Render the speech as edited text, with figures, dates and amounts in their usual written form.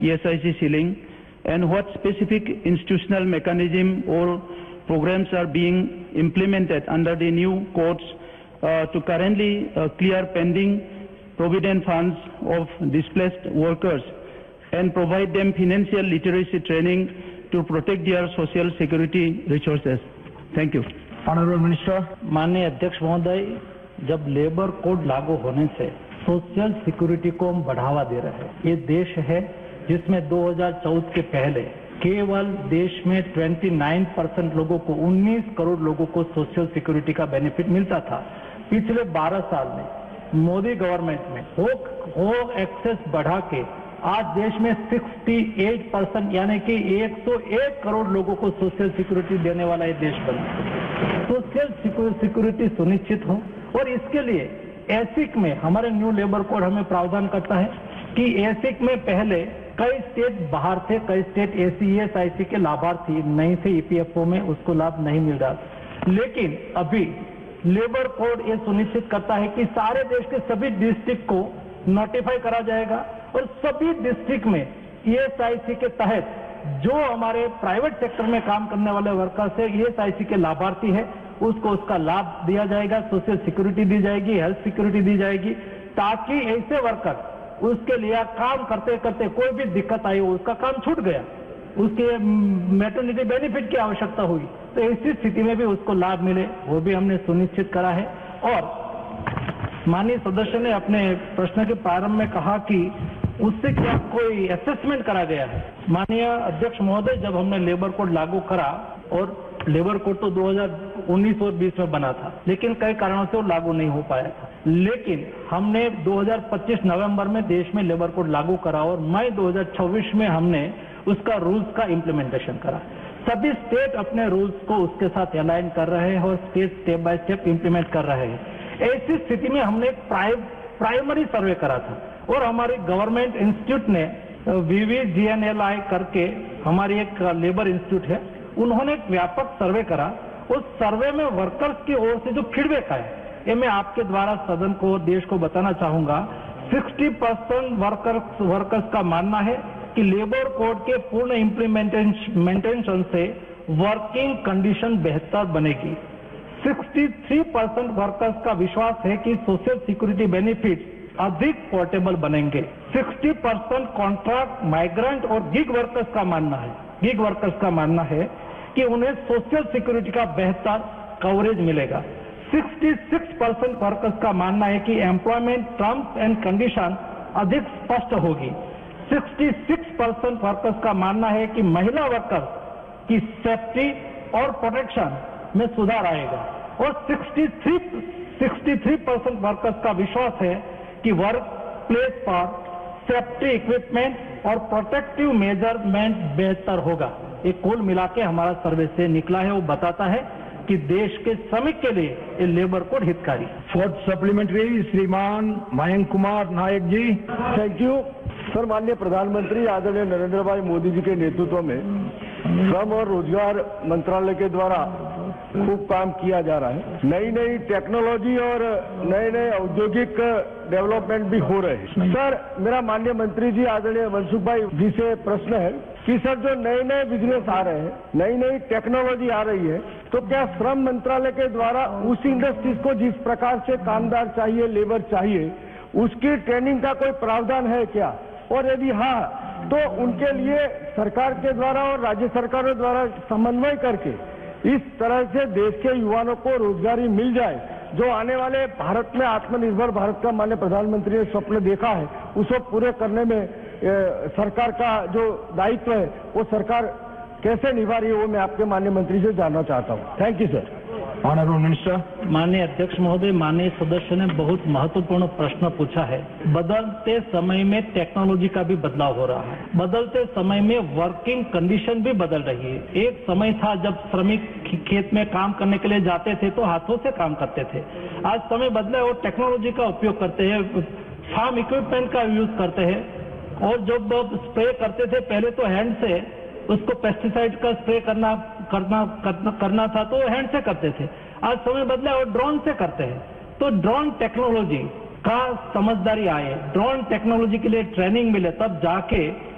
ESIC ceiling, and what specific institutional mechanism or programs are being implemented under the new codes to currently clear pending provident funds of displaced workers and provide them financial literacy training to protect their social security resources. Thank you. Honorable Minister. माननीय अध्यक्ष महोदय, जब labour code लागू होने से social security को हम बढ़ावा दे रहे हैं। ये देश है जिसमें 2014 के पहले केवल देश में 29% लोगों को 19 करोड़ लोगों को सोशल सिक्योरिटी का बेनिफिट मिलता था। पिछले 12 साल में मोदी गवर्नमेंट में हो एक्सेस बढ़ा के आज देश में 68% यानी कि 101 करोड़ लोगों को सोशल सिक्योरिटी देने वाला ये देश बना। सोशल सिक्योरिटी सुनिश्चित हो और इसके लिए एसिक में हमारे न्यू लेबर कोड हमें प्रावधान करता है कि एसिक में पहले कई स्टेट बाहर थे, कई स्टेट ESIC के लाभार्थी नहीं थे, EPFO में उसको लाभ नहीं मिल रहा। लेकिन अभी लेबर कोड ये सुनिश्चित करता है कि सारे देश के सभी डिस्ट्रिक्ट को नोटिफाई करा जाएगा और सभी डिस्ट्रिक्ट में ESIC के तहत जो हमारे प्राइवेट सेक्टर में काम करने वाले वर्कर्स है, ESIC के लाभार्थी है, उसको उसका लाभ दिया जाएगा, सोशल सिक्योरिटी दी जाएगी, हेल्थ सिक्योरिटी दी जाएगी, ताकि ऐसे वर्कर उसके लिए काम करते करते कोई भी दिक्कत आई हो, उसका काम छूट गया, उसके मैटरनिटी बेनिफिट की आवश्यकता हुई, तो ऐसी स्थिति में भी उसको लाभ मिले, वो भी हमने सुनिश्चित करा है। और माननीय सदस्य ने अपने प्रश्न के प्रारंभ में कहा कि उससे क्या कोई असेसमेंट करा गया है। माननीय अध्यक्ष महोदय, जब हमने लेबर कोड लागू करा और लेबर कोड तो 2019 और 20 में बना था, लेकिन कई कारणों से वो लागू नहीं हो पाया था। लेकिन हमने 2025 नवंबर में देश में लेबर कोड लागू करा और मई 2026 में हमने उसका रूल्स का इम्प्लीमेंटेशन करा। सभी स्टेट अपने रूल्स को उसके साथ अलाइन कर रहे हैं और स्टेप बाय स्टेप इम्प्लीमेंट कर रहे हैं। ऐसी स्थिति में हमने एक प्राइमरी सर्वे करा था और हमारी गवर्नमेंट इंस्टीट्यूट ने VVGNLI करके हमारी एक लेबर इंस्टीट्यूट है, उन्होंने एक व्यापक सर्वे करा। उस सर्वे में वर्कर्स की ओर से जो फीडबैक आया, ये मैं आपके द्वारा सदन को, देश को बताना चाहूंगा। 60% वर्कर्स का मानना है कि लेबर कोड के पूर्ण इम्प्लीमेंटेशन से वर्किंग कंडीशन बेहतर बनेगी। 63% वर्कर्स का विश्वास है कि सोशल सिक्योरिटी बेनिफिट अधिक पोर्टेबल बनेंगे। 60% कॉन्ट्रैक्ट, माइग्रेंट और गिग वर्कर्स का मानना है कि उन्हें सोशल सिक्योरिटी का बेहतर कवरेज मिलेगा। 66% वर्कर्स का मानना है कि एम्प्लॉयमेंट टर्म्स एंड कंडीशन अधिक स्पष्ट होगी। 66% वर्कर्स का मानना है कि महिला वर्कर्स की सेफ्टी और प्रोटेक्शन में सुधार आएगा और 63% वर्कर्स का विश्वास है कि वर्क प्लेस पर सेफ्टी इक्विपमेंट और प्रोटेक्टिव मेजरमेंट बेहतर होगा। ये कुल मिला के हमारा सर्वे से निकला है, वो बताता है कि देश के श्रमिक के लिए ये लेबर कोड हितकारी। फोर्थ सप्लीमेंट्री श्रीमान मयंक कुमार नायक जी। Thank you sir. माननीय प्रधानमंत्री आदरणीय नरेंद्र भाई मोदी जी के नेतृत्व में श्रम और रोजगार मंत्रालय के द्वारा खूब काम किया जा रहा है। नई नई टेक्नोलॉजी और नए औद्योगिक डेवलपमेंट भी हो रहे हैं। सर, मेरा माननीय मंत्री जी आदरणीय मनसुख भाई जी से प्रश्न है कि सर, जो नए बिजनेस आ रहे हैं, नई टेक्नोलॉजी आ रही है, तो क्या श्रम मंत्रालय के द्वारा उस इंडस्ट्रीज को जिस प्रकार से कामदार चाहिए, लेबर चाहिए, उसकी ट्रेनिंग का कोई प्रावधान है क्या? और यदि हाँ, तो उनके लिए सरकार के द्वारा और राज्य सरकारों द्वारा समन्वय करके इस तरह से देश के युवाओं को रोजगारी मिल जाए, जो आने वाले भारत में आत्मनिर्भर भारत का माननीय प्रधानमंत्री ने स्वप्न देखा है, उसको पूरे करने में सरकार का जो दायित्व है वो सरकार कैसे निभा रही है, वो मैं आपके माननीय मंत्री से जानना चाहता हूँ। Thank you sir. Honourable minister. माननीय अध्यक्ष महोदय, माननीय सदस्य ने बहुत महत्वपूर्ण प्रश्न पूछा है। बदलते समय में टेक्नोलॉजी का भी बदलाव हो रहा है, बदलते समय में वर्किंग कंडीशन भी बदल रही है। एक समय था जब श्रमिक खेत में काम करने के लिए जाते थे तो हाथों से काम करते थे। आज समय बदला और टेक्नोलॉजी का उपयोग करते हैं, फार्म इक्विपमेंट का यूज करते हैं और जब स्प्रे करते थे पहले तो हैंड से उसको पेस्टिसाइड का स्प्रे करना था तो हैंड से करते थे। आज समय बदला और ड्रोन से करते हैं। तो ड्रोन टेक्नोलॉजी का समझदारी आए, ड्रोन टेक्नोलॉजी के लिए ट्रेनिंग मिले, तब जाके